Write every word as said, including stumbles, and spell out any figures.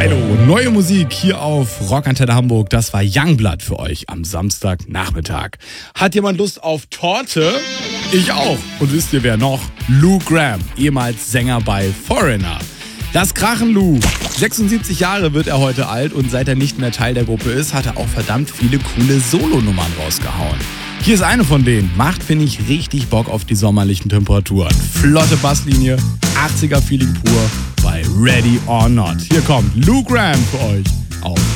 Hallo, neue Musik hier auf Rockantenne Hamburg. Das war Youngblood für euch am Samstagnachmittag. Hat jemand Lust auf Torte? Ich auch. Und wisst ihr wer noch? Lou Gramm, ehemals Sänger bei Foreigner. Das Krachen Lou. sechsundsiebzig Jahre wird er heute alt und seit er nicht mehr Teil der Gruppe ist, hat er auch verdammt viele coole Solonummern rausgehauen. Hier ist eine von denen. Macht, finde ich, richtig Bock auf die sommerlichen Temperaturen. Flotte Basslinie, achtziger Feeling pur bei Ready or Not. Hier kommt Lou Gramm für euch auf